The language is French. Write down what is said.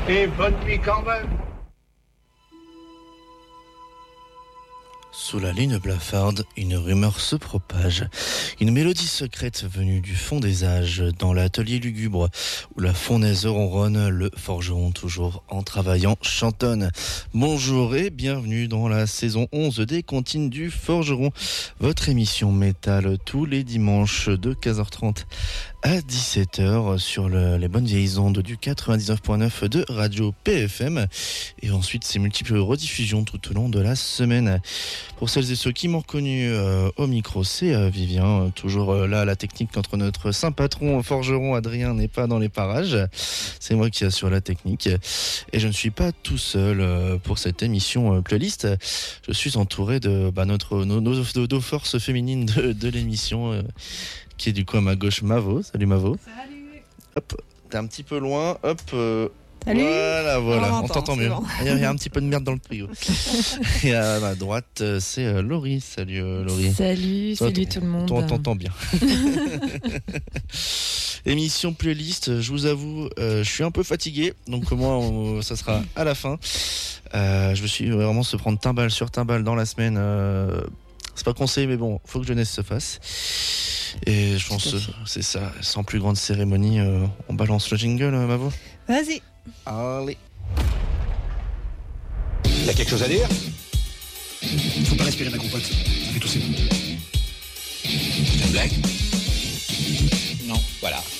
Et bonne nuit quand même. Sous la ligne blafarde, une rumeur se propage. Une mélodie secrète venue du fond des âges, dans l'atelier lugubre, où la fournaise ronronne, le forgeron toujours en travaillant chantonne. Bonjour et bienvenue dans la saison 11 des Comptines du Forgeron, votre émission métal tous les dimanches de 15h30 à 17h sur les bonnes vieilles ondes du 99.9 de Radio PFM et ensuite ses multiples rediffusions tout au long de la semaine. Pour celles et ceux qui m'ont reconnu au micro, c'est Vivien, toujours là à la technique quand notre saint patron forgeron Adrien n'est pas dans les parages. C'est moi qui assure la technique et je ne suis pas tout seul pour cette émission playlist. Je suis entouré de nos forces féminines de l'émission qui est du coup à ma gauche Mavo. Salut Mavo. Salut. Hop, t'es un petit peu loin. Hop. Salut. Voilà, on t'entend mieux. Bon. Il y a un petit peu de merde dans le trio. Et à ma droite, c'est Laurie. Salut Laurie. Salut tout le monde. On t'entend bien. Émission playlist, je vous avoue, je suis un peu fatigué, donc moi, ça sera à la fin. Je me suis vraiment se prendre timbale sur timbale dans la semaine. C'est pas conseillé, mais bon, faut que jeunesse se fasse. Et je pense c'est ça, sans plus grande cérémonie, on balance le jingle, Mavo. Vas-y. Allez. T'as quelque chose à dire? Faut pas respirer ma compote, ça fait tousser. C'est une blague? Non, voilà.